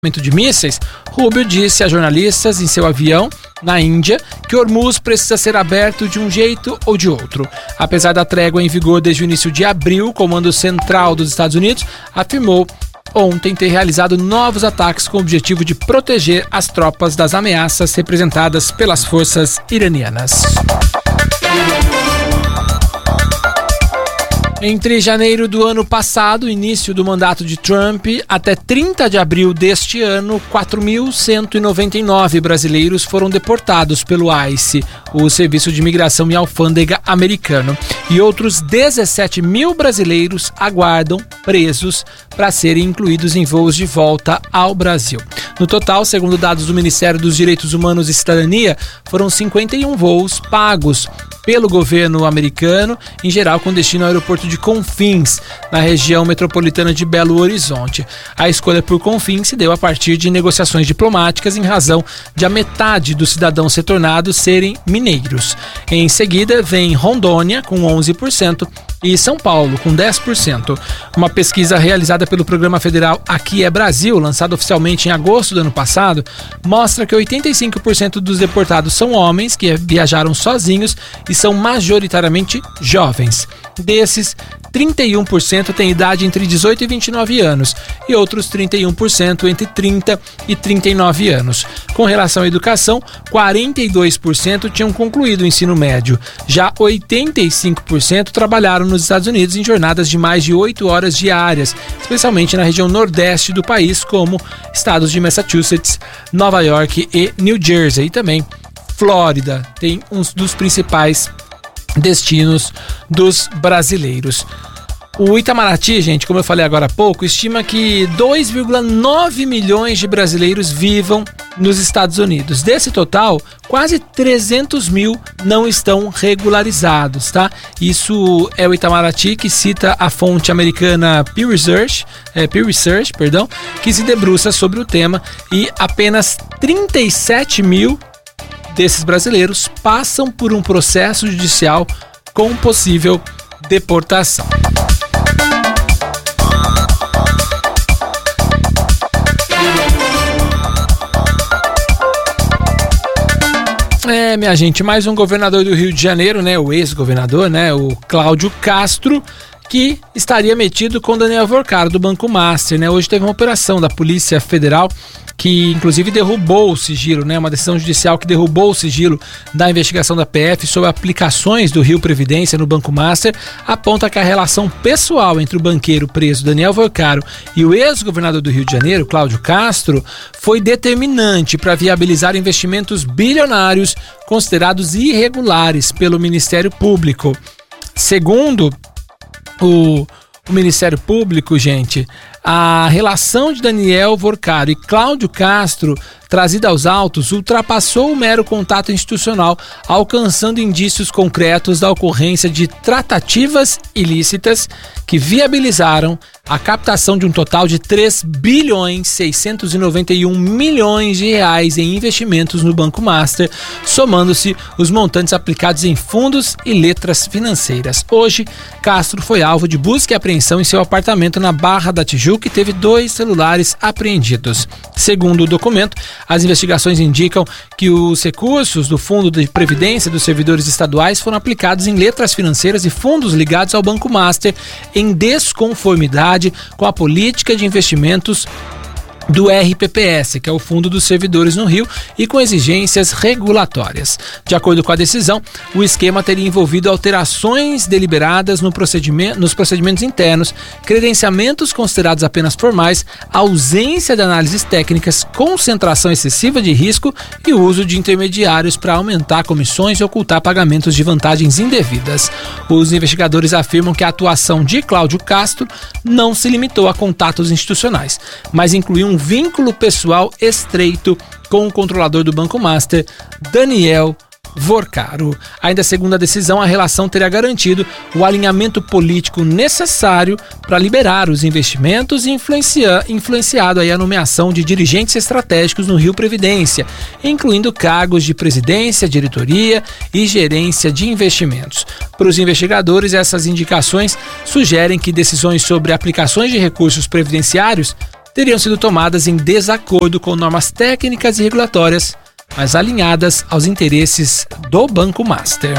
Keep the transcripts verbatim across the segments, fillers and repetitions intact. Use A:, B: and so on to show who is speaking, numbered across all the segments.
A: de mísseis, Rubio disse a jornalistas em seu avião na Índia que Hormuz precisa ser aberto de um jeito ou de outro. Apesar da trégua em vigor desde o início de abril, o Comando Central dos Estados Unidos afirmou ontem ter realizado novos ataques com o objetivo de proteger as tropas das ameaças representadas pelas forças iranianas. Entre janeiro do ano passado, início do mandato de Trump, até trinta de abril deste ano, quatro mil cento e noventa e nove brasileiros foram deportados pelo ICE, o Serviço de Imigração e Alfândega americano, e outros dezessete mil brasileiros aguardam presos para serem incluídos em voos de volta ao Brasil. No total, segundo dados do Ministério dos Direitos Humanos e Cidadania, foram cinquenta e um voos pagos pelo governo americano, em geral com destino ao aeroporto de Confins, na região metropolitana de Belo Horizonte. A escolha por Confins se deu a partir de negociações diplomáticas em razão de a metade dos cidadãos retornados serem mineiros. Em seguida, vem Rondônia, com onze por cento, e São Paulo, com dez por cento. Uma pesquisa realizada pelo Programa Federal Aqui é Brasil, lançada oficialmente em agosto do ano passado, mostra que oitenta e cinco por cento dos deportados são homens que viajaram sozinhos e são majoritariamente jovens. Desses, trinta e um por cento têm idade entre dezoito e vinte e nove anos e outros trinta e um por cento entre trinta e trinta e nove anos. Com relação à educação, quarenta e dois por cento tinham concluído o ensino médio. Já oitenta e cinco por cento trabalharam nos Estados Unidos em jornadas de mais de oito horas diárias, especialmente na região nordeste do país, como estados de Massachusetts, Nova York e New Jersey, e também Flórida tem um dos principais destinos dos brasileiros. O Itamaraty, gente, como eu falei agora há pouco, estima que dois vírgula nove milhões de brasileiros vivam nos Estados Unidos. Desse total, quase trezentos mil não estão regularizados, tá? Isso é o Itamaraty, que cita a fonte americana Pew Research, é, Pew Research, perdão, que se debruça sobre o tema, e apenas trinta e sete mil desses brasileiros passam por um processo judicial com possível deportação. É, minha gente, mais um governador do Rio de Janeiro, né, o ex-governador, né, o Cláudio Castro, que estaria metido com Daniel Vorcaro, do Banco Master, né? Hoje teve uma operação da Polícia Federal que inclusive derrubou o sigilo, né? Uma decisão judicial que derrubou o sigilo da investigação da P F sobre aplicações do Rio Previdência no Banco Master, aponta que a relação pessoal entre o banqueiro preso Daniel Vorcaro e o ex-governador do Rio de Janeiro, Cláudio Castro, foi determinante para viabilizar investimentos bilionários considerados irregulares pelo Ministério Público. Segundo o, o Ministério Público, gente, a relação de Daniel Vorcaro e Cláudio Castro, trazida aos autos, ultrapassou o mero contato institucional, alcançando indícios concretos da ocorrência de tratativas ilícitas que viabilizaram a captação de um total de três bilhões seiscentos e noventa e um milhões de reais em investimentos no Banco Master, somando-se os montantes aplicados em fundos e letras financeiras. Hoje, Castro foi alvo de busca e apreensão em seu apartamento na Barra da Tijuca e teve dois celulares apreendidos. Segundo o documento, as investigações indicam que os recursos do Fundo de Previdência dos Servidores Estaduais foram aplicados em letras financeiras e fundos ligados ao Banco Master em desconformidade com a política de investimentos do R P P S, que é o Fundo dos Servidores no Rio, e com exigências regulatórias. De acordo com a decisão, o esquema teria envolvido alterações deliberadas no procedimento, nos procedimentos internos, credenciamentos considerados apenas formais, ausência de análises técnicas, concentração excessiva de risco e uso de intermediários para aumentar comissões e ocultar pagamentos de vantagens indevidas. Os investigadores afirmam que a atuação de Cláudio Castro não se limitou a contatos institucionais, mas incluiu um vínculo pessoal estreito com o controlador do Banco Master, Daniel Vorcaro. Ainda segundo a decisão, a relação teria garantido o alinhamento político necessário para liberar os investimentos e influenciar, influenciado aí a nomeação de dirigentes estratégicos no Rio Previdência, incluindo cargos de presidência, diretoria e gerência de investimentos. Para os investigadores, essas indicações sugerem que decisões sobre aplicações de recursos previdenciários teriam sido tomadas em desacordo com normas técnicas e regulatórias, mas alinhadas aos interesses do Banco Master.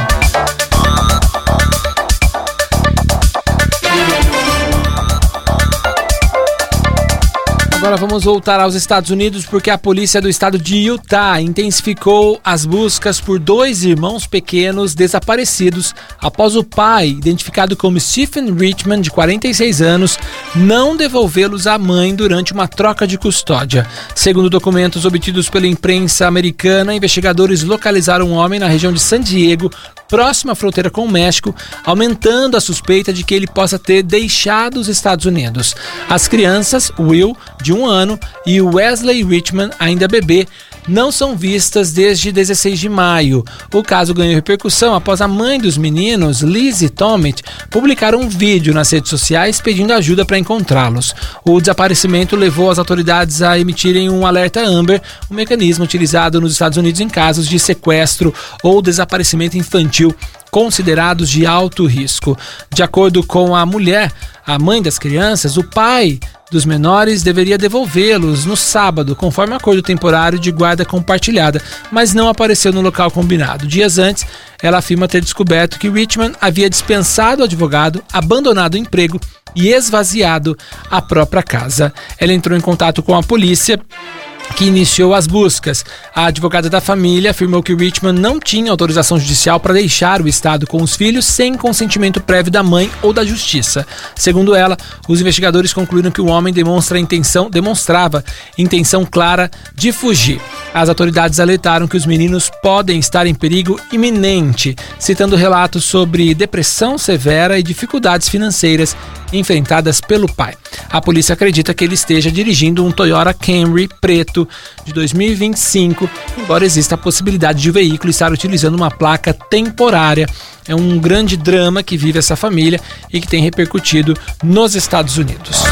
A: Agora vamos voltar aos Estados Unidos, porque a polícia do estado de Utah intensificou as buscas por dois irmãos pequenos desaparecidos após o pai, identificado como Stephen Richman, de quarenta e seis anos, não devolvê-los à mãe durante uma troca de custódia. Segundo documentos obtidos pela imprensa americana, investigadores localizaram um homem na região de San Diego, próxima à fronteira com o México, aumentando a suspeita de que ele possa ter deixado os Estados Unidos. As crianças, Will, de um ano, e Wesley Richman, ainda bebê, não são vistas desde dezesseis de maio. O caso ganhou repercussão após a mãe dos meninos, Lizzie Tomet, publicar um vídeo nas redes sociais pedindo ajuda para encontrá-los. O desaparecimento levou as autoridades a emitirem um alerta Amber, um mecanismo utilizado nos Estados Unidos em casos de sequestro ou desaparecimento infantil considerados de alto risco. De acordo com a mulher, a mãe das crianças, o pai dos menores deveria devolvê-los no sábado, conforme acordo temporário de guarda compartilhada, mas não apareceu no local combinado. Dias antes, ela afirma ter descoberto que Richman havia dispensado o advogado, abandonado o emprego e esvaziado a própria casa. Ela entrou em contato com a polícia, que iniciou as buscas. A advogada da família afirmou que Richman não tinha autorização judicial para deixar o estado com os filhos sem consentimento prévio da mãe ou da justiça. Segundo ela, os investigadores concluíram que o homem demonstra intenção, demonstrava intenção clara de fugir. As autoridades alertaram que os meninos podem estar em perigo iminente, citando relatos sobre depressão severa e dificuldades financeiras enfrentadas pelo pai. A polícia acredita que ele esteja dirigindo um Toyota Camry preto de dois mil e vinte e cinco, embora exista a possibilidade de o veículo estar utilizando uma placa temporária. É um grande drama que vive essa família e que tem repercutido nos Estados Unidos.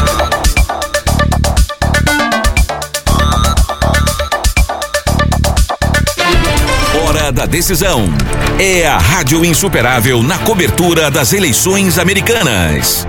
B: Hora da decisão. É a Rádio Insuperável na cobertura das eleições americanas.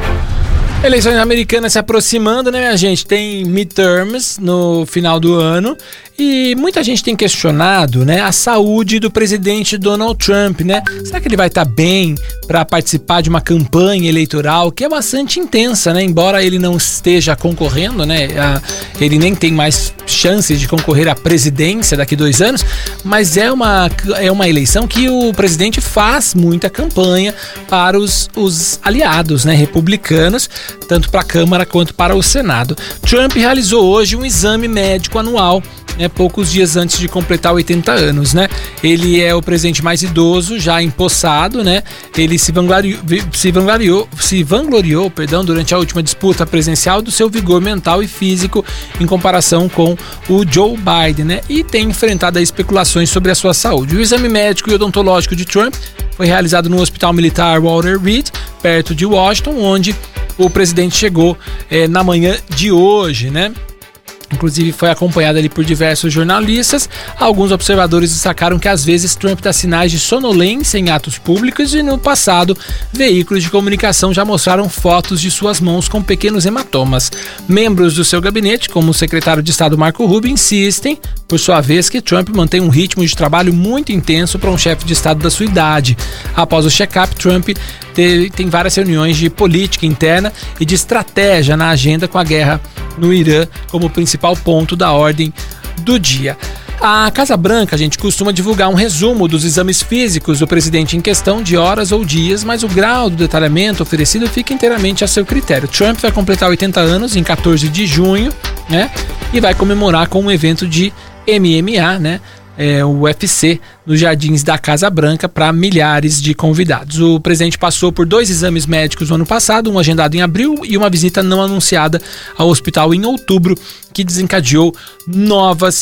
A: Eleições americanas se aproximando, né, minha gente? Tem midterms no final do ano e muita gente tem questionado, né, a saúde do presidente Donald Trump, né? Será que ele vai estar bem para participar de uma campanha eleitoral que é bastante intensa, né? Embora ele não esteja concorrendo, né? A, ele nem tem mais chances de concorrer à presidência daqui a dois anos, mas é uma, é uma eleição que o presidente faz muita campanha para os, os aliados, né, republicanos, tanto para a Câmara quanto para o Senado. Trump realizou hoje um exame médico anual, né, poucos dias antes de completar oitenta anos, né? Ele é o presidente mais idoso já empossado, né? Ele se vangloriou, se vangloriou, se vangloriou, perdão, durante a última disputa presidencial do seu vigor mental e físico em comparação com o Joe Biden, né? E tem enfrentado especulações sobre a sua saúde. O exame médico e odontológico de Trump foi realizado no Hospital Militar Walter Reed, perto de Washington, onde o presidente chegou é, na manhã de hoje, né? Inclusive foi acompanhado ali por diversos jornalistas. Alguns observadores destacaram que às vezes Trump dá sinais de sonolência em atos públicos e no passado veículos de comunicação já mostraram fotos de suas mãos com pequenos hematomas. Membros do seu gabinete, como o secretário de Estado Marco Rubio, insistem, por sua vez, que Trump mantém um ritmo de trabalho muito intenso para um chefe de Estado da sua idade. Após o check-up, Trump teve, tem várias reuniões de política interna e de estratégia na agenda, com a guerra no Irã como principal ponto da ordem do dia. A Casa Branca, a gente costuma divulgar um resumo dos exames físicos do presidente em questão de horas ou dias, mas o grau do detalhamento oferecido fica inteiramente a seu critério. Trump vai completar oitenta anos em quatorze de junho, né? E vai comemorar com um evento de M M A, né? É, o U F C, nos jardins da Casa Branca, para milhares de convidados. O presidente passou por dois exames médicos no ano passado, um agendado em abril e uma visita não anunciada ao hospital em outubro, que desencadeou novas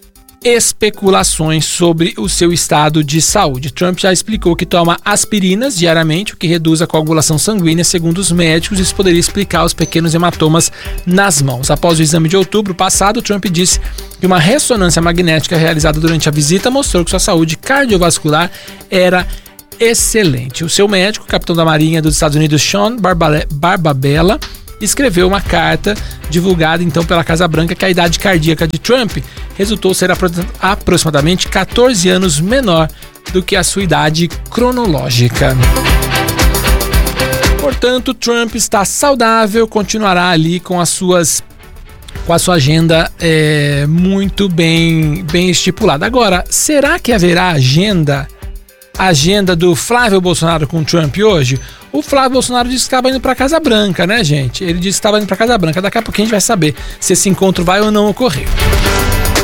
A: especulações sobre o seu estado de saúde. Trump já explicou que toma aspirinas diariamente, o que reduz a coagulação sanguínea. Segundo os médicos, isso poderia explicar os pequenos hematomas nas mãos. Após o exame de outubro passado, Trump disse que uma ressonância magnética realizada durante a visita mostrou que sua saúde cardiovascular era excelente. O seu médico, o capitão da Marinha dos Estados Unidos, Sean Barbabella, escreveu uma carta divulgada então pela Casa Branca que a idade cardíaca de Trump resultou ser apro- aproximadamente catorze anos menor do que a sua idade cronológica. Portanto, Trump está saudável, continuará ali com as suas com a sua agenda é, muito bem, bem estipulada. Agora, será que haverá agenda agenda do Flávio Bolsonaro com o Trump hoje? O Flávio Bolsonaro disse que estava indo para a Casa Branca, né, gente? Ele disse que estava indo para a Casa Branca. Daqui a pouquinho a gente vai saber se esse encontro vai ou não ocorrer.